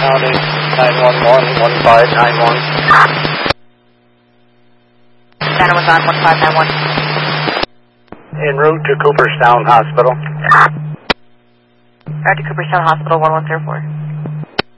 County 911 1591. Center was on 1591. En route to Cooperstown Hospital. Right to Cooperstown Hospital 1104.